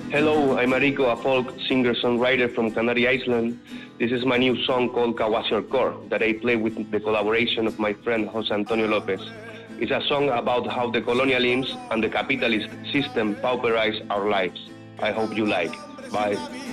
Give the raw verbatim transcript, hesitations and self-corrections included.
Hello, I'm Mariko, a folk singer-songwriter from Canary Island. This is my new song called Kawasior Core that I play with the collaboration of my friend Jose Antonio Lopez. It's a song about how the colonialism and the capitalist system pauperize our lives. I hope you like. Bye.